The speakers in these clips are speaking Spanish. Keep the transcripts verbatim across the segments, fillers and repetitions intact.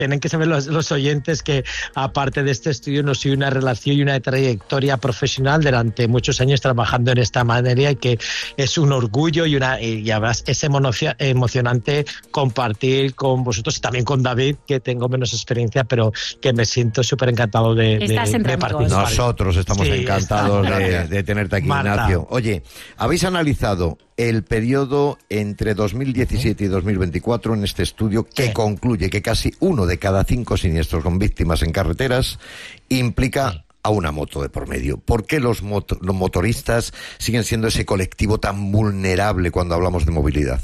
tienen que saber los, los oyentes que, aparte de este estudio, no soy una relación y una trayectoria profesional durante muchos años trabajando en esta materia, y que es un orgullo y una y además es emocionante compartir con vosotros y también con David, que tengo menos experiencia, pero que me siento súper encantado de, de, de participar. Nosotros estamos sí, encantados está, de, de tenerte aquí, Marta. Ignacio. Oye, ¿habéis analizado el periodo entre dos mil diecisiete y dos mil veinticuatro en este estudio que sí. concluye que casi uno de cada cinco siniestros con víctimas en carreteras implica sí. a una moto de por medio? ¿Por qué los, moto, los motoristas siguen siendo ese colectivo tan vulnerable cuando hablamos de movilidad?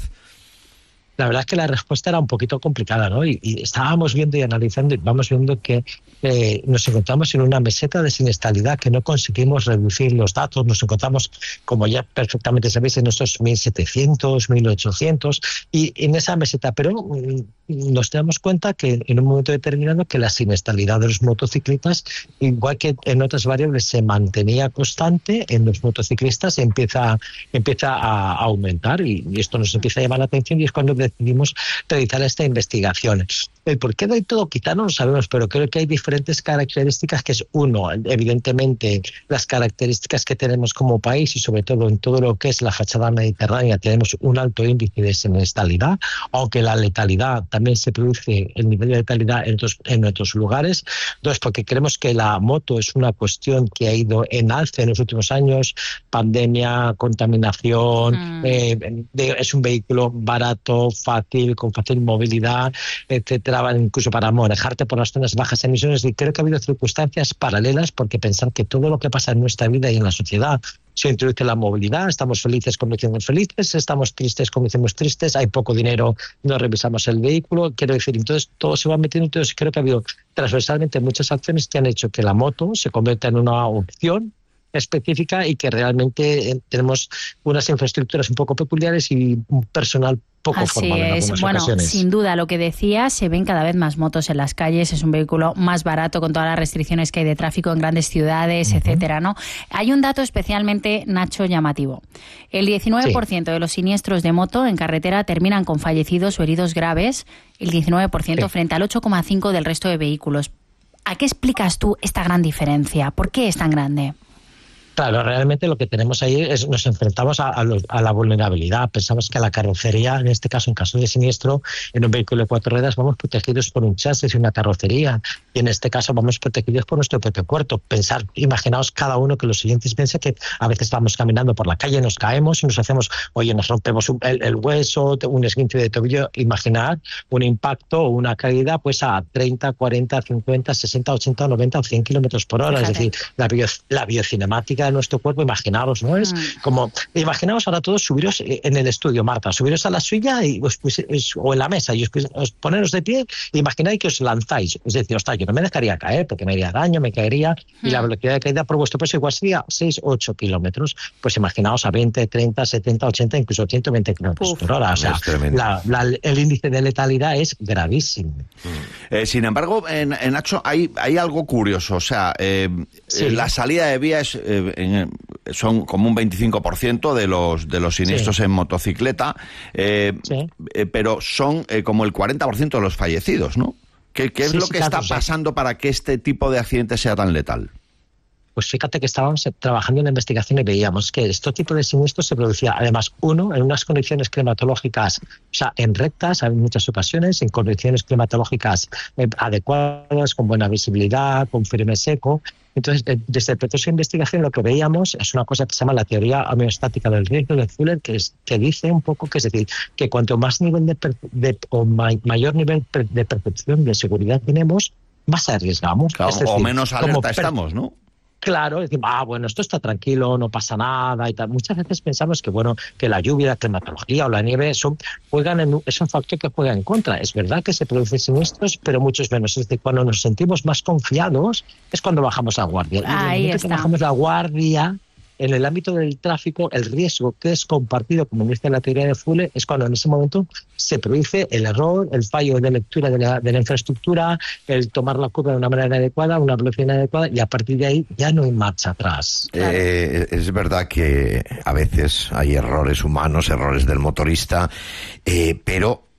La verdad es que la respuesta era un poquito complicada, ¿no? Y, y estábamos viendo y analizando y vamos viendo que eh, nos encontramos en una meseta de siniestralidad que no conseguimos reducir los datos. Nos encontramos, como ya perfectamente sabéis, en esos mil setecientos, mil ochocientos y en esa meseta. Pero mm, nos damos cuenta que en un momento determinado que la siniestralidad de los motociclistas, igual que en otras variables, se mantenía constante, en los motociclistas empieza, empieza a aumentar y, y esto nos empieza a llamar la atención, y es cuando decidimos realizar esta investigación. El porqué de todo quizá no lo sabemos, pero creo que hay diferentes características, que es uno, evidentemente las características que tenemos como país, y sobre todo en todo lo que es la fachada mediterránea tenemos un alto índice de siniestralidad, aunque la letalidad también se produce, el nivel de letalidad en otros, en otros lugares. Dos, porque creemos que la moto es una cuestión que ha ido en alza en los últimos años, pandemia, contaminación, mm. eh, de, es un vehículo barato, fácil, con fácil movilidad, etcétera, incluso para manejarte por las zonas bajas emisiones. Y creo que ha habido circunstancias paralelas, porque pensar que todo lo que pasa en nuestra vida y en la sociedad se introduce la movilidad, estamos felices conducimos felices, estamos tristes conducimos tristes, hay poco dinero, no revisamos el vehículo, quiero decir, entonces todo se va metiendo. Entonces creo que ha habido transversalmente muchas acciones que han hecho que la moto se convierta en una opción específica, y que realmente eh, tenemos unas infraestructuras un poco peculiares y un personal poco Así formal en algunas es. Bueno, ocasiones. Sin duda, lo que decía, se ven cada vez más motos en las calles, es un vehículo más barato con todas las restricciones que hay de tráfico en grandes ciudades, uh-huh. etcétera, ¿no? Hay un dato especialmente, Nacho, llamativo. El diecinueve por ciento sí. de los siniestros de moto en carretera terminan con fallecidos o heridos graves, el diecinueve por ciento sí. frente al ocho coma cinco por ciento del resto de vehículos. ¿A qué explicas tú esta gran diferencia? ¿Por qué es tan grande? Claro, realmente lo que tenemos ahí es nos enfrentamos a, a, los, a la vulnerabilidad. Pensamos que la carrocería, en este caso, en caso de siniestro, en un vehículo de cuatro ruedas, vamos protegidos por un chasis y una carrocería. Y en este caso vamos protegidos por nuestro propio cuerpo. Pensar, imaginaos cada uno, que los siguientes piensen que a veces vamos caminando por la calle, nos caemos y nos hacemos, oye, nos rompemos un, el, el hueso, un esguince de tobillo. Imaginar un impacto o una caída pues a treinta, cuarenta, cincuenta, sesenta, ochenta, noventa o cien kilómetros por hora. Fíjate. Es decir, la, bio, la biocinemática de nuestro cuerpo, imaginaos, ¿no? Es mm. como, imaginaos ahora todos subiros en el estudio, Marta, subiros a la suya y os, pues, es, o en la mesa y os, os poneros de pie e imagináis que os lanzáis. Es decir, ostras, yo no me dejaría caer porque me haría daño, me caería mm. y la velocidad de caída por vuestro peso igual sería seis, ocho kilómetros. Pues imaginaos a veinte, treinta, setenta, ochenta, incluso ciento veinte kilómetros por hora. O sea, la, la, el índice de letalidad es gravísimo. Mm. Eh, sin embargo, en, en Nacho, hay, hay algo curioso. O sea, eh, sí. la salida de vía es... Eh, En, son como un veinticinco por ciento de los de los siniestros sí. en motocicleta, eh, sí. eh, pero son eh, como el cuarenta por ciento de los fallecidos, ¿no? ¿Qué, qué es sí, lo sí, que claro, está pasando sí. para que este tipo de accidente sea tan letal? Pues fíjate que estábamos trabajando en la investigación y veíamos que este tipo de siniestros se producía, además, uno, en unas condiciones climatológicas, o sea, en rectas, en muchas ocasiones, en condiciones climatológicas adecuadas, con buena visibilidad, con firme seco. Entonces, desde el proceso de investigación lo que veíamos es una cosa que se llama la teoría homeostática del riesgo de Fuller, que, es, que dice un poco que es decir, que cuanto más nivel de, de o may, mayor nivel de percepción de seguridad tenemos, más arriesgamos. Claro, es decir, o menos alerta per- estamos, ¿no? Claro, decimos, ah, bueno, esto está tranquilo, no pasa nada y tal. Muchas veces pensamos que, bueno, que la lluvia, la climatología o la nieve son, juegan en, es un factor que juega en contra. Es verdad que se producen siniestros, pero muchos menos. Es decir, cuando nos sentimos más confiados es cuando bajamos la guardia. Ahí y en el momento está. que bajamos la guardia, en el ámbito del tráfico, el riesgo que es compartido, como dice la teoría de Fuller, es cuando en ese momento se produce el error, el fallo de lectura de la, de la infraestructura, el tomar la curva de una manera adecuada, una velocidad adecuada, y a partir de ahí ya no hay marcha atrás. Claro. Eh, es verdad que a veces hay errores humanos, errores del motorista, eh, pero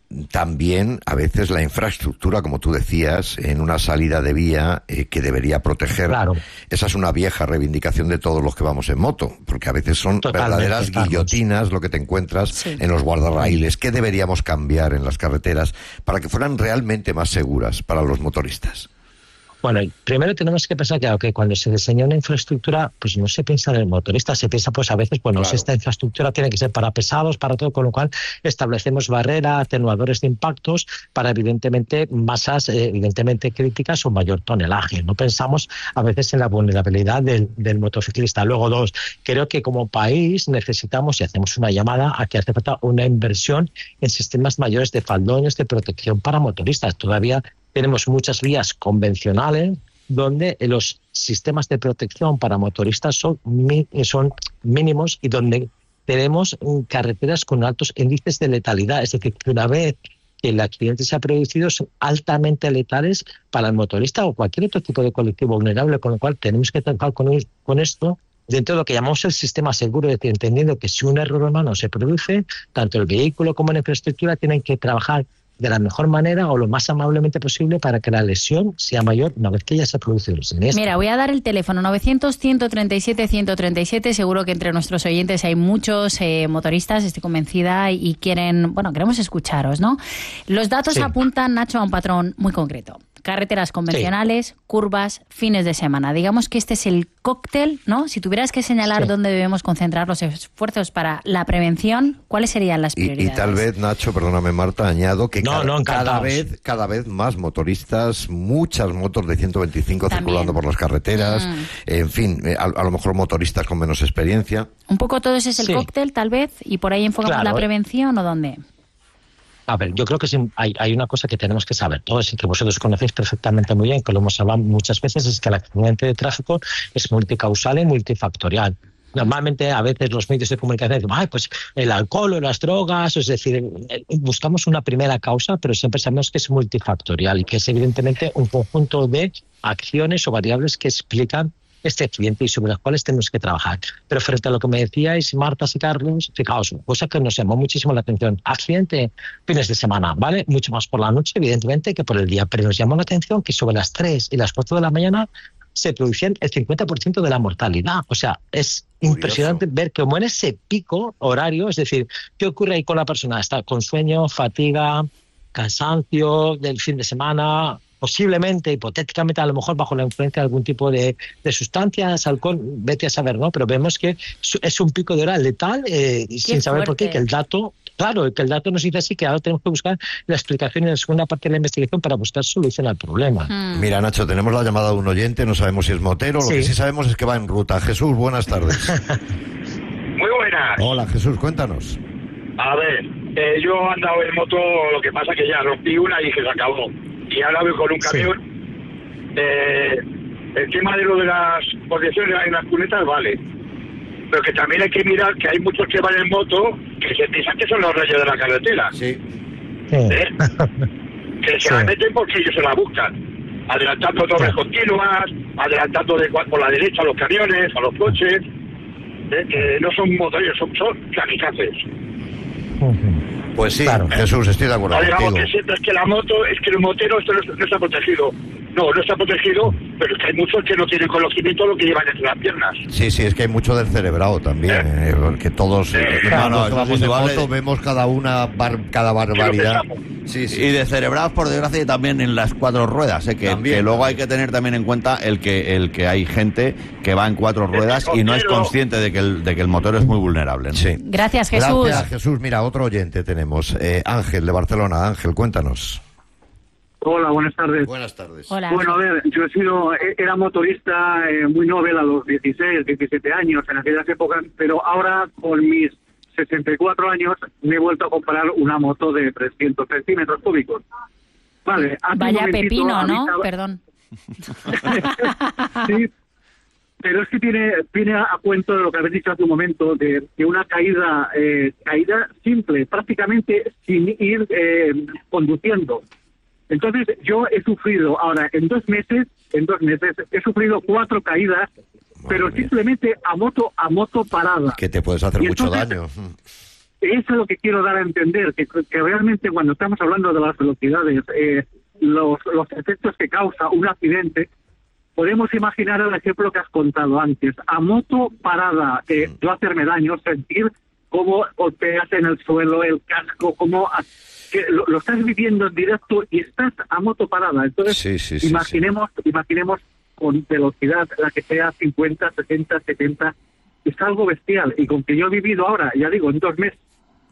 también a veces la infraestructura, como tú decías, en una salida de vía eh, que debería proteger. Claro. Esa es una vieja reivindicación de todos los que vamos en moto, porque a veces son Totalmente, verdaderas estamos. guillotinas lo que te encuentras Sí. en los guardarraíles. ¿Qué deberíamos cambiar en las carreteras para que fueran realmente más seguras para los motoristas? Bueno, primero tenemos que pensar que, aunque cuando se diseña una infraestructura, pues no se piensa en el motorista, se piensa pues a veces, bueno, Claro. esta infraestructura tiene que ser para pesados, para todo, con lo cual establecemos barreras, atenuadores de impactos para evidentemente masas eh, evidentemente críticas o mayor tonelaje. No pensamos a veces en la vulnerabilidad del, del motociclista. Luego, dos, creo que como país necesitamos y hacemos una llamada a que hace falta una inversión en sistemas mayores de faldones de protección para motoristas. Todavía tenemos muchas vías convencionales donde los sistemas de protección para motoristas son, mi, son mínimos y donde tenemos carreteras con altos índices de letalidad. Es decir, que una vez que el accidente se ha producido son altamente letales para el motorista o cualquier otro tipo de colectivo vulnerable, con lo cual tenemos que trabajar con, con esto dentro de lo que llamamos el sistema seguro, es decir, entendiendo que si un error humano se produce, tanto el vehículo como la infraestructura tienen que trabajar de la mejor manera o lo más amablemente posible para que la lesión sea mayor una vez que ya se ha producido el siniestro. Mira, voy a dar el teléfono novecientos, ciento treinta y siete, ciento treinta y siete. Seguro que entre nuestros oyentes hay muchos eh, motoristas, estoy convencida, y quieren, bueno, queremos escucharos, ¿no? Los datos Sí. apuntan, Nacho, a un patrón muy concreto. Carreteras convencionales, sí. curvas, fines de semana. Digamos que este es el cóctel, ¿no? Si tuvieras que señalar sí. dónde debemos concentrar los esfuerzos para la prevención, ¿cuáles serían las prioridades? Y, y tal vez, Nacho, perdóname Marta, añado que no, cada, no, cada vez cada vez más motoristas, muchas motos de ciento veinticinco También. circulando por las carreteras, mm. en fin, a, a lo mejor motoristas con menos experiencia. Un poco todo ese es el sí. cóctel, tal vez, y por ahí enfocamos claro. la prevención, ¿o dónde? A ver, yo creo que sí, hay, hay una cosa que tenemos que saber todos y que vosotros conocéis perfectamente muy bien, que lo hemos hablado muchas veces, es que el accidente de tráfico es multicausal y multifactorial. Normalmente, a veces los medios de comunicación dicen, ay, pues el alcohol o las drogas, es decir, buscamos una primera causa, pero siempre sabemos que es multifactorial y que es evidentemente un conjunto de acciones o variables que explican este accidente y sobre las cuales tenemos que trabajar. Pero frente a lo que me decíais, Marta y Carlos, fijaos, cosa que nos llamó muchísimo la atención. Accidente, fines de semana, ¿vale? Mucho más por la noche, evidentemente, que por el día. Pero nos llamó la atención que sobre las tres y las cuatro de la mañana se producían el cincuenta por ciento de la mortalidad. O sea, es Curioso. Impresionante ver cómo en ese pico horario, es decir, ¿qué ocurre ahí con la persona? Está con sueño, fatiga, cansancio del fin de semana, posiblemente, hipotéticamente, a lo mejor bajo la influencia de algún tipo de, de sustancias, alcohol, vete a saber, ¿no? Pero vemos que es un pico de hora letal eh, sin saber por qué, que el dato, claro, que el dato nos dice así, que ahora tenemos que buscar la explicación en la segunda parte de la investigación para buscar solución al problema. Hmm. Mira, Nacho, tenemos la llamada de un oyente, no sabemos si es motero, sí. Lo que sí sabemos es que va en ruta. Jesús, buenas tardes. Muy buenas. Hola, Jesús, cuéntanos. A ver, eh, yo he andado en moto, lo que pasa que ya rompí una y que se acabó. Y ahora voy con un camión. Sí. Eh, el tema de lo de las posiciones en las cunetas, vale. Pero que también hay que mirar que hay muchos que van en moto que se piensan que son los reyes de la carretera. Sí. ¿Eh? Que se sí. la meten porque ellos se la buscan. Adelantando torres sí. continuas, adelantando de, por la derecha a los camiones, a los coches. ¿Eh? Que no son motoreros, son, son kamikazes. Uh-huh. Pues sí, claro. Jesús, estoy de acuerdo vale, contigo. Vamos, que siempre es que la moto, es que el motero esto no, no está protegido. No, no está protegido, pero es que hay muchos que no tienen conocimiento de lo que llevan entre las piernas. Sí, sí, es que hay mucho del cerebrado también, ¿Eh? Eh, porque todos, eh, eh, claro, no, no, vamos de moto, vemos cada una, bar, cada barbaridad. Sí, sí. Y de cerebrados, por desgracia, y también en las cuatro ruedas, ¿eh? que, también, que luego hay que tener también en cuenta el que el que hay gente que va en cuatro ruedas y no es consciente de que el, de que el motor es muy vulnerable, ¿no? Sí. Gracias, Jesús. Gracias, Jesús. Mira, otro oyente tenemos, eh, Ángel, de Barcelona. Ángel, cuéntanos. Hola, buenas tardes. Buenas tardes. Hola. Bueno, a ver, yo he sido, era motorista eh, muy novel a los dieciséis, diecisiete años en aquellas épocas, pero ahora con mis sesenta y cuatro años me he vuelto a comprar una moto de trescientos centímetros cúbicos. Vale. Vaya pepino, ¿no? Estaba... Perdón. Sí, pero es que tiene, tiene a cuento de lo que habéis dicho hace un momento, de, de una caída, eh, caída simple, prácticamente sin ir eh, conduciendo. Entonces, yo he sufrido ahora, en dos meses, en dos meses, he sufrido cuatro caídas, Madre pero mía. Simplemente a moto, a moto parada. Que te puedes hacer y mucho entonces, daño. eso es lo que quiero dar a entender, que, que realmente cuando estamos hablando de las velocidades, eh, los, los efectos que causa un accidente, podemos imaginar el ejemplo que has contado antes. A moto parada, eh, no hacerme daño, sentir cómo golpeas en el suelo, el casco, cómo que lo, lo estás viviendo en directo y estás a moto parada. Entonces, sí, sí, sí, imaginemos, sí. imaginemos con velocidad, la que sea cincuenta, sesenta, setenta, es algo bestial. Y con que yo he vivido ahora, ya digo, en dos meses,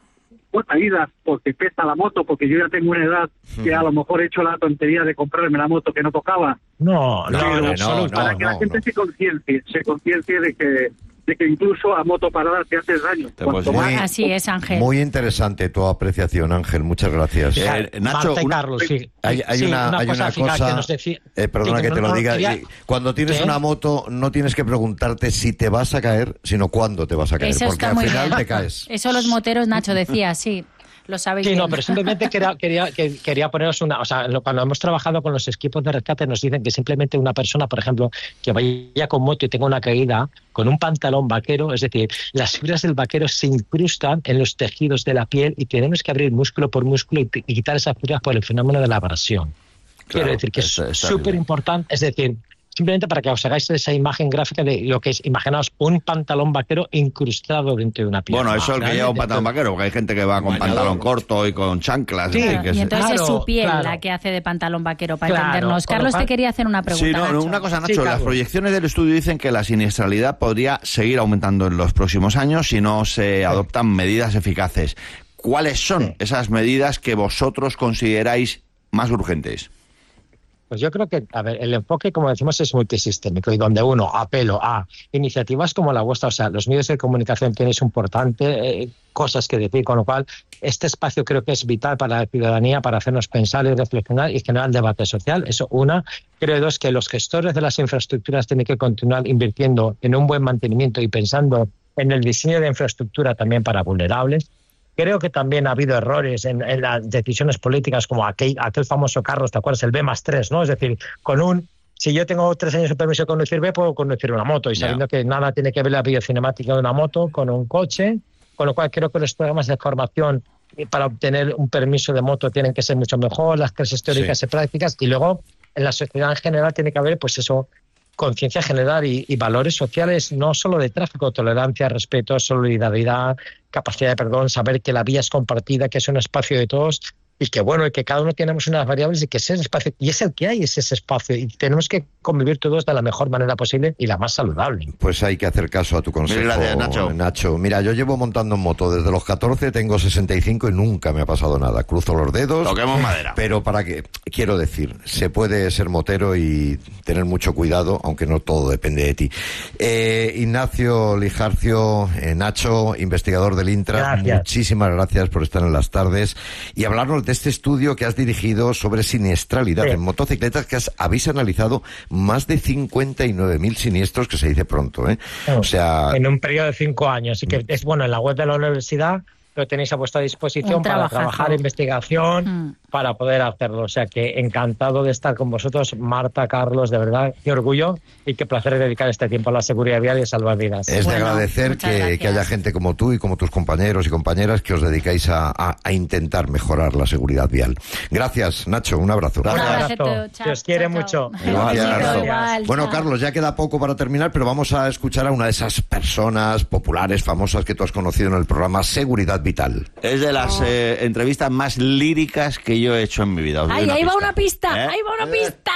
caídas porque pesa la moto, porque yo ya tengo una edad que a lo mejor he hecho la tontería de comprarme la moto que no tocaba. No, no, pero no, no, para no, que la no, gente no. se conciencie, se conciencie de que de que incluso a moto parada te haces daño. Pues más, así es, Ángel. Muy interesante tu apreciación, Ángel. Muchas gracias. Eh, Nacho, Marta y una, Carlos, sí. Hay, hay Sí, una, hay una fija cosa, que nos decía- eh, perdona sí, que te no- lo no diga. quería- y Cuando tienes ¿Qué? una moto, no tienes que preguntarte si te vas a caer, sino cuándo te vas a caer, Eso porque está al muy final bien. te caes. Eso los moteros, Nacho decía, sí. Lo sabéis Sí, bien. no, pero simplemente quería, quería, que- quería poneros una... O sea, lo- cuando hemos trabajado con los equipos de rescate nos dicen que simplemente una persona, por ejemplo, que vaya con moto y tenga una caída, con un pantalón vaquero, es decir, las fibras del vaquero se incrustan en los tejidos de la piel y tenemos que abrir músculo por músculo y, y quitar esas fibras por el fenómeno de la abrasión. Quiero Claro, decir que es- es es súper terrible. importante, es decir, simplemente para que os hagáis esa imagen gráfica de lo que es, imaginaos, un pantalón vaquero incrustado dentro de una piel. bueno, eso es el que ¿vale? lleva un pantalón vaquero, porque hay gente que va con Bueno, pantalón corto y con chanclas. Sí, en fin, Claro, que y se- entonces es Claro, su piel claro. la que hace de pantalón vaquero, para Claro, entendernos. con lo Carlos cual- te quería hacer una pregunta. Sí, no, no, Nacho. una cosa, Nacho, Sí, las Carlos. proyecciones del estudio dicen que la siniestralidad podría seguir aumentando en los próximos años si no se adoptan medidas eficaces. ¿Cuáles son Sí. esas medidas que vosotros consideráis más urgentes? Pues yo creo que, a ver, el enfoque, como decimos, es multisistémico y donde uno apelo a iniciativas como la vuestra, o sea, los medios de comunicación tenéis importante eh, cosas que decir, con lo cual este espacio creo que es vital para la ciudadanía, para hacernos pensar y reflexionar y generar debate social. Eso una. Creo dos, que los gestores de las infraestructuras tienen que continuar invirtiendo en un buen mantenimiento y pensando en el diseño de infraestructura también para vulnerables. Creo que también ha habido errores en, en las decisiones políticas, como aquel, aquel famoso Carlos, ¿te acuerdas? El B más tres, ¿no? Es decir, con un... Si yo tengo tres años de permiso de conducir B, puedo conducir una moto, y sabiendo Ya. que nada tiene que ver la biocinemática de una moto con un coche, con lo cual creo que los programas de formación para obtener un permiso de moto tienen que ser mucho mejor, las clases teóricas Sí. y prácticas, y luego en la sociedad en general tiene que haber, pues eso, conciencia general y, y valores sociales, no solo de tráfico, tolerancia, respeto, solidaridad, capacidad de perdón, saber que la vía es compartida, que es un espacio de todos y que bueno, y que cada uno tenemos unas variables y que ese espacio, y es el que hay, es ese espacio, y tenemos que convivir todos de la mejor manera posible y la más saludable. Pues hay que hacer caso a tu consejo, Mil gracias, Nacho. Nacho. Mira, yo llevo montando en moto desde los catorce, tengo sesenta y cinco y nunca me ha pasado nada. Cruzo los dedos. Toquemos madera. Pero para qué, quiero decir, se puede ser motero y tener mucho cuidado, aunque no todo depende de ti. Eh, Ignacio Lijarcio, eh, Nacho, investigador del Intra, Gracias. muchísimas gracias por estar en las tardes y hablarnos de este estudio que has dirigido sobre siniestralidad Sí. en motocicletas, que has, habéis analizado más de cincuenta y nueve mil siniestros, que se dice pronto, ¿eh? O sea, En un periodo de cinco años. Así que es bueno, en la web de la universidad lo tenéis a vuestra disposición Un para trabajazo. trabajar investigación, Mm. para poder hacerlo. O sea que encantado de estar con vosotros, Marta, Carlos, de verdad, qué orgullo y qué placer dedicar este tiempo a la seguridad vial y a salvar vidas. es de Bueno, agradecer muchas que, gracias. que haya gente como tú y como tus compañeros y compañeras que os dedicáis a, a- a intentar mejorar la seguridad vial. Gracias, Nacho, un abrazo. Un Un abrazo, abrazo. chao, Se os quiere chao, chao. mucho. Igual, Besito, abrazo. igual, Bueno, chao. Carlos, ya queda poco para terminar, pero vamos a escuchar a una de esas personas populares, famosas que tú has conocido en el programa Seguridad Vital. Es de las eh, entrevistas más líricas que yo he hecho en mi vida. Os doy Ay, ahí va pista. una pista, ¿Eh? ahí va una pista.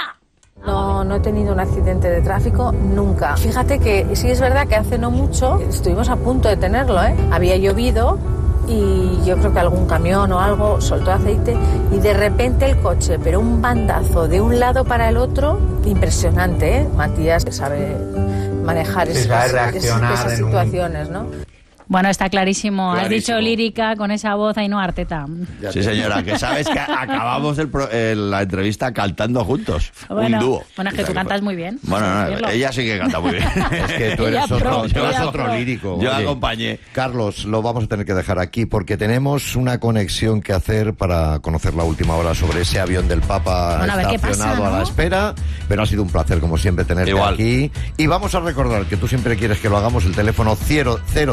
No, no he tenido un accidente de tráfico nunca. Fíjate que sí es verdad que hace no mucho estuvimos a punto de tenerlo, ¿eh? Había llovido y yo creo que algún camión o algo soltó aceite y de repente el coche, pero un bandazo de un lado para el otro, impresionante, ¿eh? Matías sabe manejar Sí, esas, sabe esas- reaccionar esas en un- situaciones, ¿no? Bueno, está clarísimo. Has Clarísimo. dicho lírica con esa voz, Ainhoa Arteta. Sí, señora, que sabes que acabamos el pro- eh, la entrevista cantando juntos. Bueno, un dúo. bueno, es que O sea tú cantas fue- muy bien. Bueno, hay que no, decirlo. ella sí que canta muy bien. Es que tú eres Ella otro, pro, yo eres ella otro pro. lírico. Yo Oye, acompañé. Carlos, lo vamos a tener que dejar aquí porque tenemos una conexión que hacer para conocer la última hora sobre ese avión del Papa Bueno, a ver qué pasa, estacionado a la ¿no? espera, pero ha sido un placer como siempre tenerte Igual. aquí y vamos a recordar que tú siempre quieres que lo hagamos, el teléfono cero cero dieciocho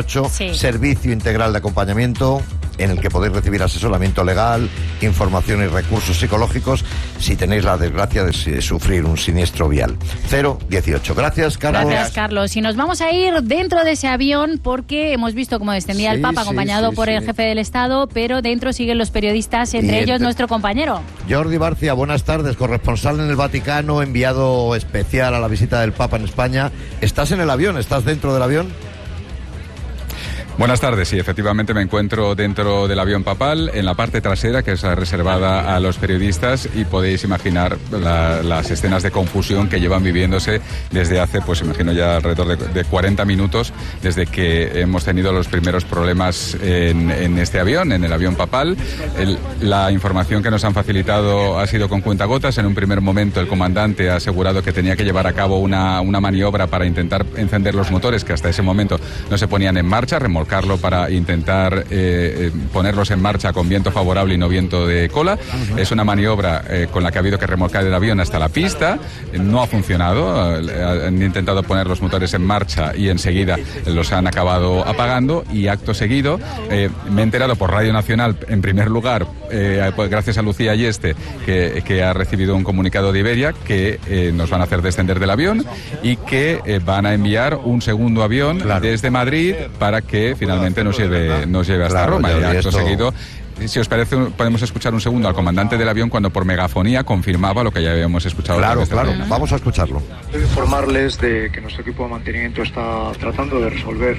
dieciocho, Sí. servicio integral de acompañamiento en el que podéis recibir asesoramiento legal, información y recursos psicológicos si tenéis la desgracia de sufrir un siniestro vial. cero dieciocho. Gracias, Carlos. Gracias, Carlos. Y nos vamos a ir dentro de ese avión porque hemos visto cómo descendía Sí, el Papa sí, acompañado sí, por sí. el jefe del Estado, pero dentro siguen los periodistas, entre Y ellos entre- nuestro compañero. Jordi Barcia, buenas tardes, corresponsal en el Vaticano, enviado especial a la visita del Papa en España. ¿Estás en el avión? ¿Estás dentro del avión? Buenas tardes, sí, efectivamente me encuentro dentro del avión papal, en la parte trasera, que es reservada a los periodistas, y podéis imaginar la- las escenas de confusión que llevan viviéndose desde hace, pues imagino ya alrededor de, de cuarenta minutos, desde que hemos tenido los primeros problemas en, en este avión, en el avión papal. El- la información que nos han facilitado ha sido con cuentagotas. En un primer momento el comandante ha asegurado que tenía que llevar a cabo una, una maniobra para intentar encender los motores, que hasta ese momento no se ponían en marcha, remolcarlo para intentar eh, eh, ponerlos en marcha con viento favorable y no viento de cola. Es una maniobra eh, con la que ha habido que remolcar el avión hasta la pista. Eh, No ha funcionado. Eh, han intentado poner los motores en marcha y enseguida los han acabado apagando, y acto seguido eh, me he enterado por Radio Nacional, en primer lugar, eh, pues gracias a Lucía Yeste, que, que ha recibido un comunicado de Iberia, que eh, nos van a hacer descender del avión y que eh, van a enviar un segundo avión Claro. desde Madrid para que finalmente nos lleve, nos lleve hasta Claro, Roma. ya, Y y acto esto- seguido, si os parece, podemos escuchar un segundo al comandante del avión cuando por megafonía confirmaba lo que ya habíamos escuchado. Claro, desde claro. Madrid. Vamos a escucharlo. Quiero informarles de que nuestro equipo de mantenimiento está tratando de resolver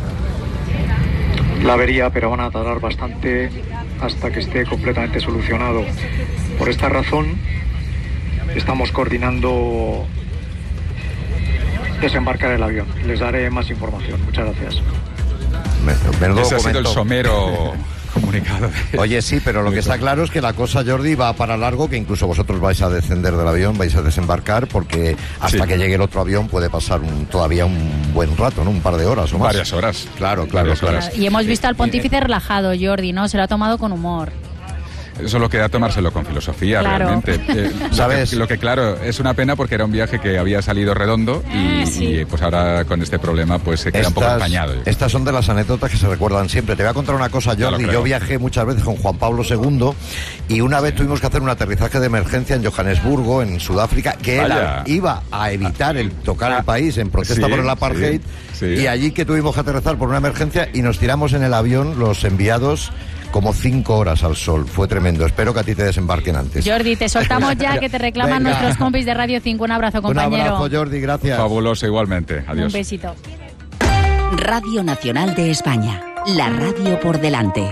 la avería, pero van a tardar bastante hasta que esté completamente solucionado. Por esta razón, estamos coordinando desembarcar el avión. Les daré más información. Muchas gracias. Menudo Ese ha sido el documento. somero comunicado. de- Oye, sí, pero lo que está claro es que la cosa, Jordi, va para largo, que incluso vosotros vais a descender del avión, vais a desembarcar, porque hasta Sí. que llegue el otro avión puede pasar un- todavía un buen rato, ¿no? Un par de horas o más. Varias horas. Claro, claro, Varias claro. horas. Y hemos visto al pontífice relajado, Jordi, ¿no? Se lo ha tomado con humor. Solo queda tomárselo con filosofía, Claro. realmente. Eh, ¿Sabes? Lo que, lo que, claro, es una pena porque era un viaje que había salido redondo y, Ah, sí. y, pues ahora con este problema pues se queda un poco empañado. yo creo. estas son de las anécdotas que se recuerdan siempre. Te voy a contar una cosa, Ya lo Jordi. creo. Yo viajé muchas veces con Juan Pablo segundo y una vez tuvimos que hacer un aterrizaje de emergencia en Johannesburgo, en Sudáfrica, que él Vaya. iba a evitar el tocar Ah. el país en protesta Sí, por el apartheid. sí, sí. Y allí que tuvimos que aterrizar por una emergencia y nos tiramos en el avión los enviados como cinco horas al sol. Fue tremendo. Espero que a ti te desembarquen antes. Jordi, te soltamos ya, que te reclaman Venga. nuestros compis de Radio cinco. Un abrazo, Un compañero. abrazo, Jordi. Gracias. Fabuloso igualmente. Un Adiós. besito. Radio Nacional de España, la radio por delante.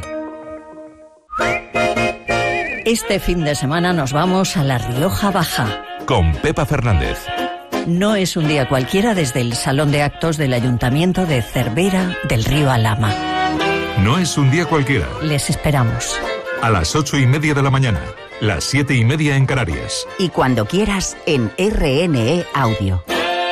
Este fin de semana nos vamos a La Rioja Baja. Con Pepa Fernández. No es un día cualquiera desde el Salón de Actos del Ayuntamiento de Cervera del Río Alhama. No es un día cualquiera. Les esperamos. A las ocho y media de la mañana. Las siete y media en Canarias. Y cuando quieras en R N E Audio.